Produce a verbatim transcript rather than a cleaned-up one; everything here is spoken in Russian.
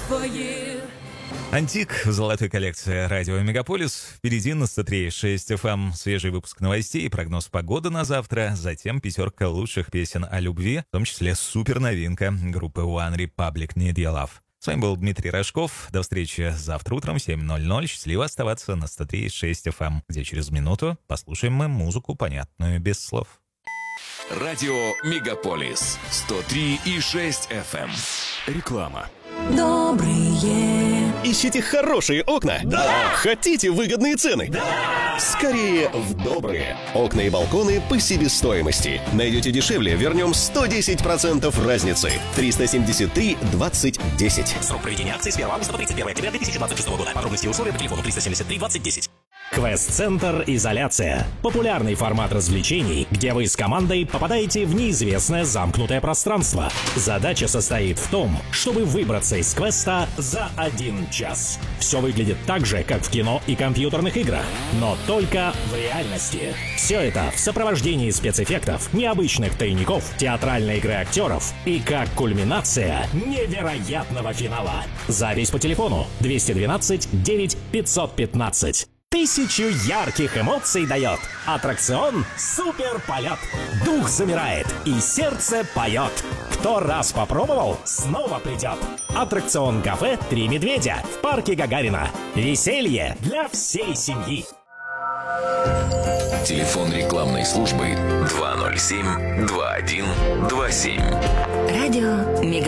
Антик в золотой коллекции радио Мегаполис. Впереди на сто три и шесть эф эм свежий выпуск новостей и прогноз погоды на завтра. Затем пятерка лучших песен о любви, в том числе супер новинка группы One Republic Need Your Love. С вами был Дмитрий Рожков. До встречи завтра утром в семь ноль ноль. Счастливо оставаться на сто три и шесть эф эм, где через минуту послушаем мы музыку, понятную без слов. Радио Мегаполис сто три и шесть эф эм. Реклама. Добрые. Ищите хорошие окна? Да! Хотите выгодные цены? Да! Скорее в Добрые. Окна и балконы по себестоимости. Найдете дешевле, вернем сто десять процентов разницы. триста семьдесят три двадцать десять. Срок проведения акции с первого августа по тридцать первое октября две тысячи двадцать шестого года. Подробности и условия по телефону триста семьдесят три двадцать десять. Квест-центр «Изоляция». Популярный формат развлечений, где вы с командой попадаете в неизвестное замкнутое пространство. Задача состоит в том, чтобы выбраться из квеста за один час. Все выглядит так же, как в кино и компьютерных играх, но только в реальности. Все это в сопровождении спецэффектов, необычных тайников, театральной игры актеров и как кульминация невероятного финала. Запись по телефону двести двенадцать девять пятьсот пятнадцать. Тысячу ярких эмоций дает. Аттракцион «Супер полет». Дух замирает и сердце поет. Кто раз попробовал, снова придет. Аттракцион «Кафе Три медведя» в парке Гагарина. Веселье для всей семьи. Телефон рекламной службы два ноль семь два один два семь. Радио Мегаполис.